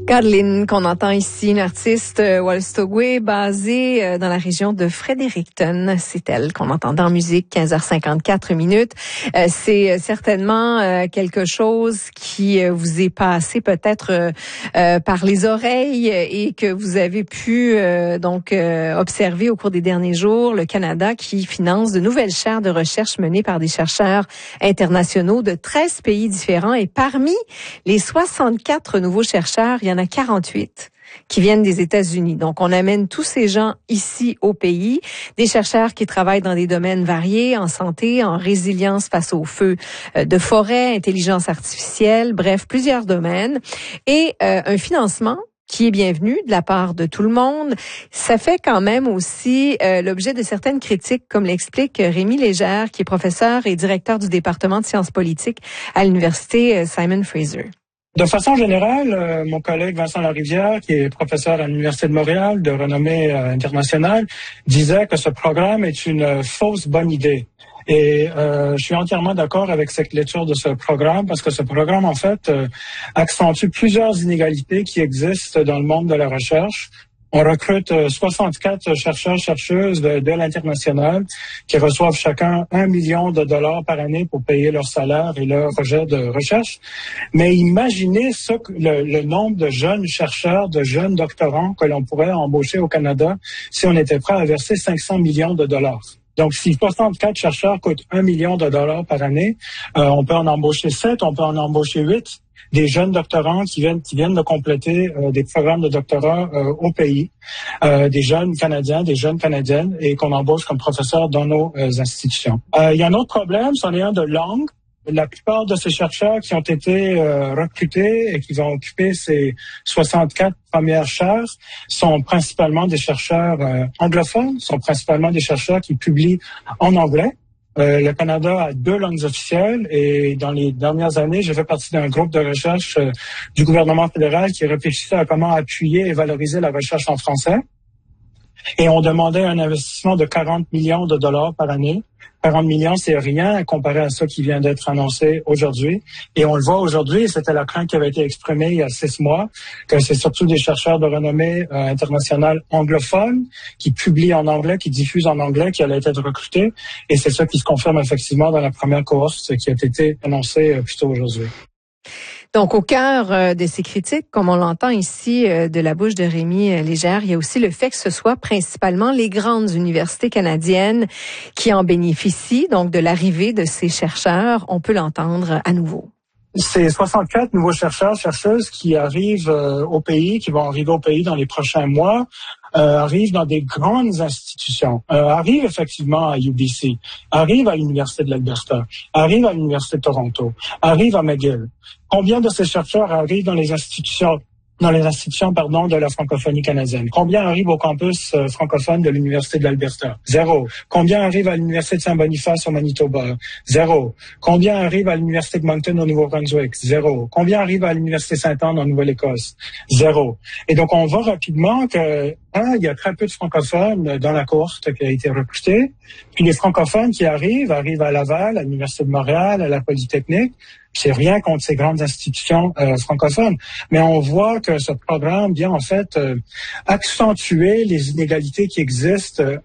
Kathleen, qu'on entend ici, une artiste Wolastoqey basée dans la région de Fredericton. C'est elle qu'on entend en musique, 15h54 minutes. C'est certainement quelque chose qui vous est passé peut-être par les oreilles et que vous avez pu observer au cours des derniers jours. Le Canada qui finance de nouvelles chaires de recherche menées par des chercheurs internationaux de 13 pays différents. Et parmi les 64 nouveaux chercheurs, il y en a 48 qui viennent des États-Unis. Donc, on amène tous ces gens ici au pays, des chercheurs qui travaillent dans des domaines variés, en santé, en résilience face aux feux de forêt, intelligence artificielle, bref, plusieurs domaines. Et un financement qui est bienvenu de la part de tout le monde. Ça fait quand même aussi l'objet de certaines critiques, comme l'explique Rémi Légère, qui est professeur et directeur du département de sciences politiques à l'université Simon Fraser. De façon générale, mon collègue Vincent Larivière, qui est professeur à l'Université de Montréal, de renommée internationale, disait que ce programme est une fausse bonne idée. Et je suis entièrement d'accord avec cette lecture de ce programme parce que ce programme, en fait, accentue plusieurs inégalités qui existent dans le monde de la recherche. On recrute 64 chercheurs-chercheuses de l'international qui reçoivent chacun $1 million par année pour payer leur salaire et leur rejet de recherche. Mais imaginez le nombre de jeunes chercheurs, de jeunes doctorants que l'on pourrait embaucher au Canada si on était prêt à verser $500 millions. Donc, si 64 chercheurs coûtent $1 million par année, on peut en embaucher 7, on peut en embaucher 8. Des jeunes doctorants qui viennent de compléter des programmes de doctorat au pays, des jeunes Canadiens, des jeunes Canadiennes, et qu'on embauche comme professeurs dans nos institutions. Il y a un autre problème, c'en est un de langue. La plupart de ces chercheurs qui ont été recrutés et qui vont occuper ces 64 premières chaires sont principalement des chercheurs anglophones, sont principalement des chercheurs qui publient en anglais. Le Canada a 2 langues officielles et dans les dernières années, j'ai fait partie d'un groupe de recherche du gouvernement fédéral qui réfléchissait à comment appuyer et valoriser la recherche en français. Et on demandait un investissement de $40 millions par année. 40 millions, c'est rien comparé à ça qui vient d'être annoncé aujourd'hui. Et on le voit aujourd'hui, c'était la crainte qui avait été exprimée il y a 6 mois, que c'est surtout des chercheurs de renommée internationale anglophones qui publient en anglais, qui diffusent en anglais, qui allaient être recrutés. Et c'est ça qui se confirme effectivement dans la première cohorte qui a été annoncée plus tôt aujourd'hui. Donc, au cœur de ces critiques, comme on l'entend ici de la bouche de Rémi Légère, il y a aussi le fait que ce soit principalement les grandes universités canadiennes qui en bénéficient, donc de l'arrivée de ces chercheurs. On peut l'entendre à nouveau. C'est 64 nouveaux chercheurs, chercheuses qui arrivent au pays, qui vont arriver au pays dans les prochains mois, arrivent dans des grandes institutions, arrivent effectivement à UBC, arrivent à l'Université de l'Alberta, arrivent à l'Université de Toronto, arrivent à McGill. Combien de ces chercheurs arrivent dans les institutions de la francophonie canadienne? Combien arrivent au campus francophone de l'Université de l'Alberta? 0. Combien arrivent à l'Université de Saint-Boniface au Manitoba? 0. Combien arrivent à l'Université de Moncton au Nouveau-Brunswick? 0. Combien arrivent à l'Université Sainte-Anne en Nouvelle-Écosse? 0. Et donc, on voit rapidement que, il y a très peu de francophones dans la cohorte qui a été recrutée. Puis les francophones qui arrivent à Laval, à l'Université de Montréal, à la Polytechnique. C'est rien contre ces grandes institutions francophones, mais on voit que ce programme vient en fait accentuer les inégalités qui existent